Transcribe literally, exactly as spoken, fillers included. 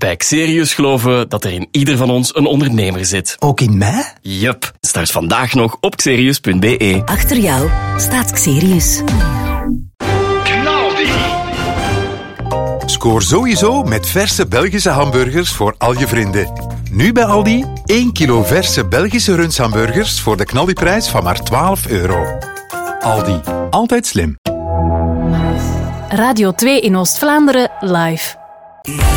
bij Xerius geloven we dat er in ieder van ons een ondernemer zit. Ook in mij? Yup. Start vandaag nog op xerius punt b e. Achter jou staat Xerius. Knaldi! Scoor sowieso met verse Belgische hamburgers voor al je vrienden. Nu bij Aldi één kilo verse Belgische rundshamburgers voor de knaldiprijs van maar twaalf euro. Aldi, altijd slim. Radio twee in Oost-Vlaanderen live.